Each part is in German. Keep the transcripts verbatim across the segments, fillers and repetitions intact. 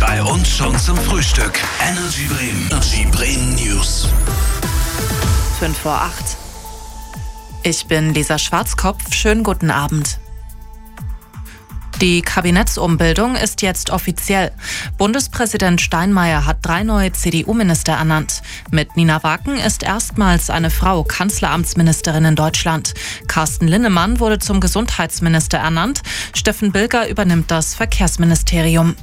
Bei uns schon zum Frühstück. Energy Bremen. Energy Bremen News. fünf vor acht. Ich bin Lisa Schwarzkopf. Schönen guten Abend. Die Kabinettsumbildung ist jetzt offiziell. Bundespräsident Steinmeier hat drei neue C D U-Minister ernannt. Mit Nina Waken ist erstmals eine Frau Kanzleramtsministerin in Deutschland. Carsten Linnemann wurde zum Gesundheitsminister ernannt. Steffen Bilger übernimmt das Verkehrsministerium.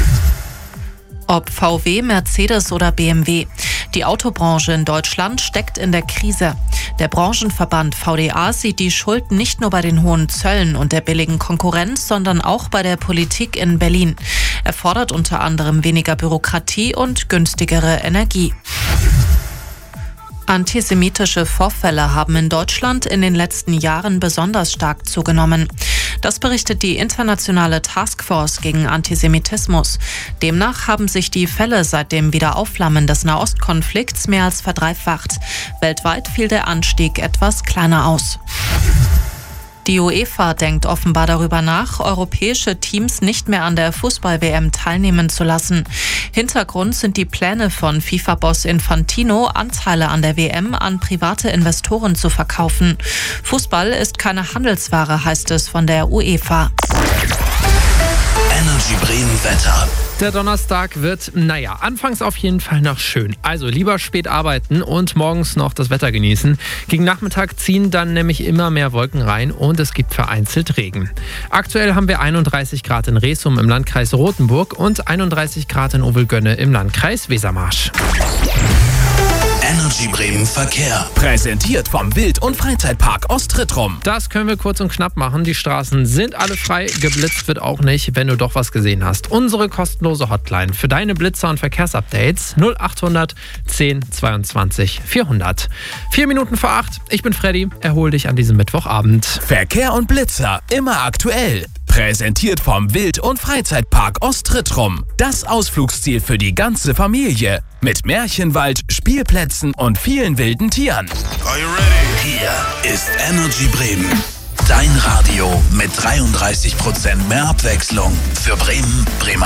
Ob V W, Mercedes oder B M W. Die Autobranche in Deutschland steckt in der Krise. Der Branchenverband V D A sieht die Schuld nicht nur bei den hohen Zöllen und der billigen Konkurrenz, sondern auch bei der Politik in Berlin. Er fordert unter anderem weniger Bürokratie und günstigere Energie. Antisemitische Vorfälle haben in Deutschland in den letzten Jahren besonders stark zugenommen. Das berichtet die internationale Taskforce gegen Antisemitismus. Demnach haben sich die Fälle seit dem Wiederaufflammen des Nahostkonflikts mehr als verdreifacht. Weltweit fiel der Anstieg etwas kleiner aus. Die UEFA denkt offenbar darüber nach, europäische Teams nicht mehr an der Fußball-W M teilnehmen zu lassen. Hintergrund sind die Pläne von FIFA-Boss Infantino, Anteile an der W M an private Investoren zu verkaufen. Fußball ist keine Handelsware, heißt es von der UEFA. Energy Bremen Wetter. Der Donnerstag wird, naja, anfangs auf jeden Fall noch schön. Also lieber spät arbeiten und morgens noch das Wetter genießen. Gegen Nachmittag ziehen dann nämlich immer mehr Wolken rein und es gibt vereinzelt Regen. Aktuell haben wir einunddreißig Grad in Resum im Landkreis Rothenburg und einunddreißig Grad in Ovelgönne im Landkreis Wesermarsch. Energy Bremen Verkehr. Präsentiert vom Wild- und Freizeitpark Ostrittrum. Das können wir kurz und knapp machen. Die Straßen sind alle frei, geblitzt wird auch nicht, wenn du doch was gesehen hast. Unsere kostenlose Hotline für deine Blitzer- und Verkehrsupdates null achthundert zehn zweiundzwanzig vierhundert. Vier Minuten vor acht. Ich bin Freddy. Erhol dich an diesem Mittwochabend. Verkehr und Blitzer immer aktuell. Präsentiert vom Wild- und Freizeitpark Ostrittrum. Das Ausflugsziel für die ganze Familie. Mit Märchenwald, Spielplätzen und vielen wilden Tieren. Are you ready? Hier ist Energy Bremen. Dein Radio mit dreiunddreißig Prozent mehr Abwechslung für Bremen, Bremerhaven.